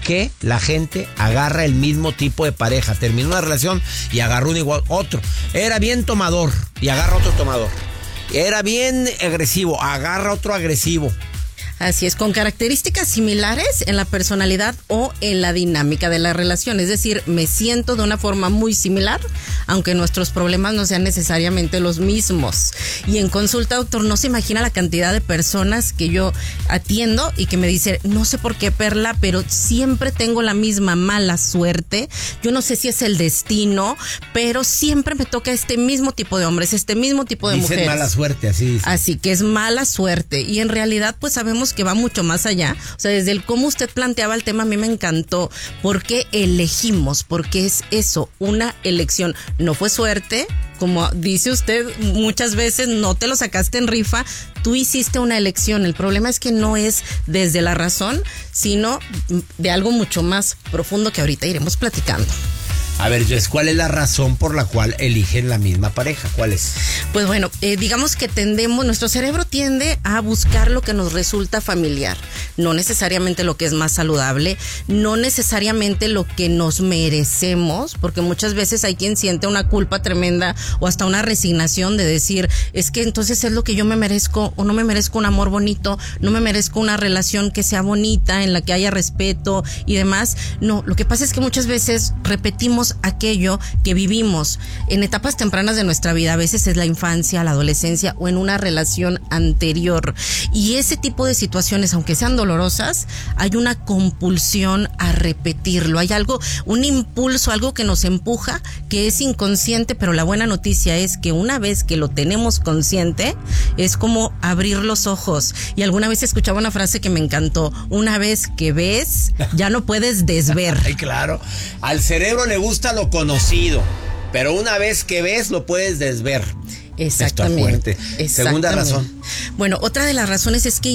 qué la gente agarra el mismo tipo de pareja? Terminó una relación y agarró un igual, otro. Era bien tomador y agarra otro tomador. Era bien agresivo, agarra otro agresivo. Así es, con características similares en la personalidad o en la dinámica de la relación. Es decir, me siento de una forma muy similar, aunque nuestros problemas no sean necesariamente los mismos. Y en consulta, doctor, no se imagina la cantidad de personas que yo atiendo y que me dicen, no sé por qué, Perla, pero siempre tengo la misma mala suerte. Yo no sé si es el destino, pero siempre me toca este mismo tipo de hombres, este mismo tipo de mujeres. Dicen mala suerte, así dicen. Así que es mala suerte. Y en realidad, pues sabemos que va mucho más allá. O sea, desde el cómo usted planteaba el tema, a mí me encantó. ¿Por qué elegimos? Porque es eso, una elección. No fue suerte, como dice usted muchas veces, no te lo sacaste en rifa, tú hiciste una elección. El problema es que no es desde la razón, sino de algo mucho más profundo que ahorita iremos platicando. A ver, Jess, ¿cuál es la razón por la cual eligen la misma pareja? ¿Cuál es? Pues bueno, digamos que nuestro cerebro tiende a buscar lo que nos resulta familiar, no necesariamente lo que es más saludable, no necesariamente lo que nos merecemos, porque muchas veces hay quien siente una culpa tremenda o hasta una resignación de decir, es que entonces es lo que yo me merezco, o no me merezco un amor bonito, no me merezco una relación que sea bonita, en la que haya respeto y demás. No, lo que pasa es que muchas veces repetimos aquello que vivimos en etapas tempranas de nuestra vida. A veces es la infancia, la adolescencia o en una relación anterior. Y ese tipo de situaciones, aunque sean dolorosas, hay una compulsión a repetirlo. Hay algo, un impulso, algo que nos empuja, que es inconsciente, pero la buena noticia es que una vez que lo tenemos consciente, es como abrir los ojos. Y alguna vez escuchaba una frase que me encantó: una vez que ves, ya no puedes desver. Ay, claro. Al cerebro le gusta lo conocido, pero una vez que ves lo puedes desver. Exactamente. Está fuerte. Segunda razón. Bueno, otra de las razones es que